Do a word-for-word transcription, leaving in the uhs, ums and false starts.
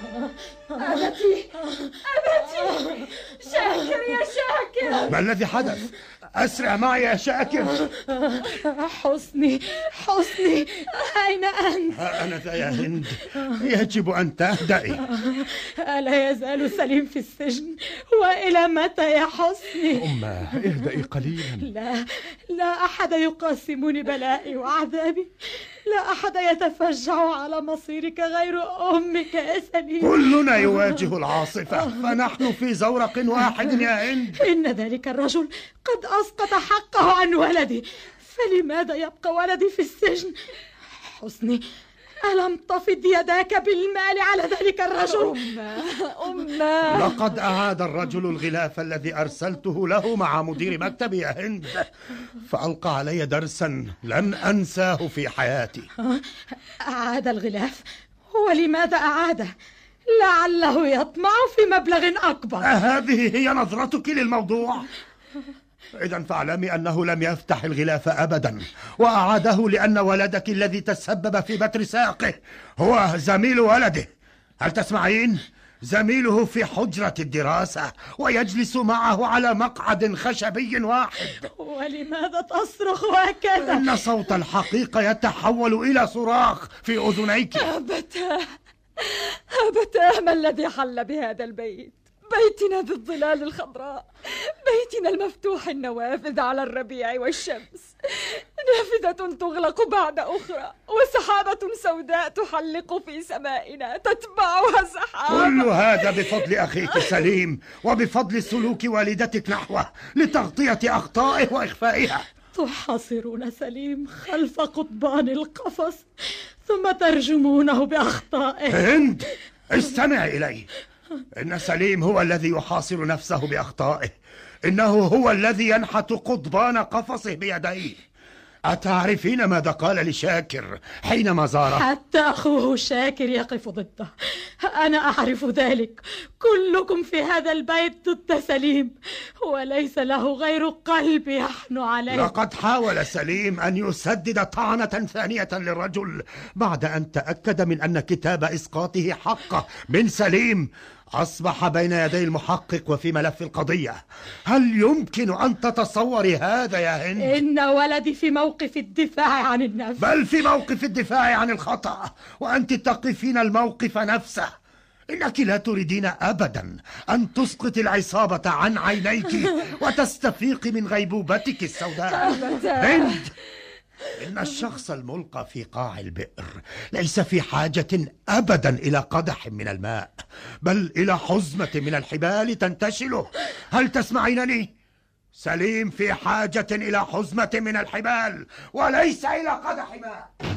أبتي أبتي، شاكر يا شاكر. ما الذي حدث؟ أسرع معي يا شاكر. حسني حسني، أين أنت؟ أنا ذا يا هند، يجب أن تهدئي. ألا يزال سليم في السجن؟ وإلى متى يا حسني؟ أمه اهدئي قليلا. لا لا أحد يقاسمني بلائي وعذابي، لا أحد يتفجع على مصيرك غير أمك يا سليم. كلنا يواجه العاصفة، فنحن في زورق واحد يا هند. إن ذلك الرجل قد أسقط حقه عن ولدي، فلماذا يبقى ولدي في السجن؟ حسني، ألم تفض يداك بالمال على ذلك الرجل؟ أمه أمه، لقد أعاد الرجل الغلاف الذي أرسلته له مع مدير مكتبي يا هند، فألقى علي درسا لن أنساه في حياتي. أعاد الغلاف؟ ولماذا أعاده؟ لعله يطمع في مبلغ أكبر. هذه هي نظرتك للموضوع؟ إذن فاعلمي أنه لم يفتح الغلاف أبدا، وأعاده لأن ولدك الذي تسبب في بتر ساقه هو زميل ولده. هل تسمعين؟ زميله في حجرة الدراسة، ويجلس معه على مقعد خشبي واحد. ولماذا تصرخ هكذا؟ إن صوت الحقيقة يتحول إلى صراخ في أذنيك. أبتاه أبتاه، ما الذي حل بهذا البيت؟ بيتنا ذي الظلال الخضراء، بيتنا المفتوح النوافذ على الربيع والشمس، نافذة تغلق بعد أخرى، وسحابة سوداء تحلق في سمائنا تتبعها سحابة. كل هذا بفضل أخيك سليم، وبفضل سلوك والدتك نحوه لتغطية أخطائه وإخفائها. تحاصرون سليم خلف قضبان القفص ثم ترجمونه بأخطائه. هند، استمع إلي. إن سليم هو الذي يحاصر نفسه بأخطائه، إنه هو الذي ينحت قضبان قفصه بيديه. أتعرفين ماذا قال لشاكر حينما زاره؟ حتى أخوه شاكر يقف ضده. أنا أعرف ذلك. كلكم في هذا البيت ضد سليم، وليس له غير قلب يحن عليه. لقد حاول سليم أن يسدد طعنة ثانية للرجل بعد أن تأكد من أن كتاب إسقاطه حقه من سليم أصبح بين يدي المحقق وفي ملف القضية. هل يمكن أن تتصوري هذا يا هند؟ إن ولدي في موقف الدفاع عن النفس، بل في موقف الدفاع عن الخطأ، وأنت تقفين الموقف نفسه. إنك لا تريدين أبدا أن تسقط العصابة عن عينيك وتستفيق من غيبوبتك السوداء. هند، إن الشخص الملقى في قاع البئر ليس في حاجة أبدا إلى قدح من الماء، بل إلى حزمة من الحبال تنتشله. هل تسمعينني؟ سليم في حاجة إلى حزمة من الحبال وليس إلى قدح ماء.